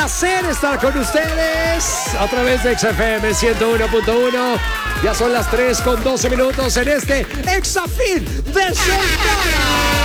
placer estar con ustedes a través de XFM 101.1. Ya son las 3:12 en este Exafin de semana.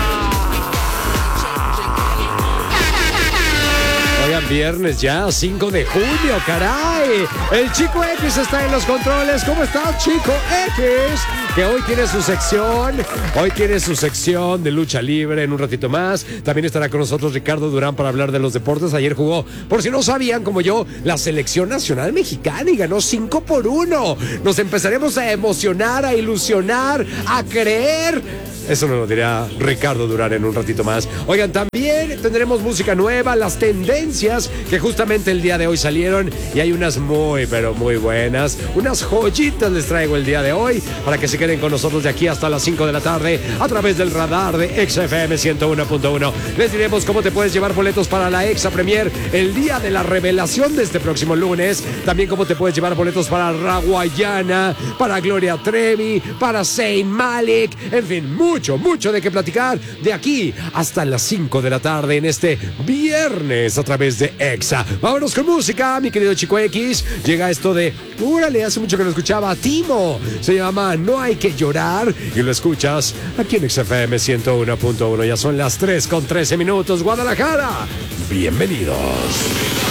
Oigan, viernes ya, 5 de junio, caray. El Chico X está en los controles. ¿Cómo estás, Chico X? Que hoy tiene su sección de lucha libre en un ratito más. También estará con nosotros Ricardo Durán para hablar de los deportes. Ayer jugó, por si no sabían, como yo, la selección nacional mexicana y ganó 5-1. Nos empezaremos a emocionar, a ilusionar, a creer. Eso nos lo dirá Ricardo Durán en un ratito más. Oigan, también tendremos música nueva, las tendencias que justamente el día de hoy salieron y hay unas muy, pero muy buenas. Unas joyitas les traigo el día de hoy para que se queden con nosotros de aquí hasta las 5 de la tarde a través del radar de XFM 101.1. Les diremos cómo te puedes llevar boletos para la Exa Premier el día de la revelación de este próximo lunes. También cómo te puedes llevar boletos para Raguayana, para Gloria Trevi, para Zayn Malik. En fin, mucho de qué platicar de aquí hasta las 5 de la tarde en este viernes a través de Exa. Vámonos con música, mi querido Chico X. Llega esto de, órale, hace mucho que no escuchaba Timo. Se llama No hay que llorar y lo escuchas aquí en XFM 101.1. Ya son las 3:13 Guadalajara. Bienvenidos.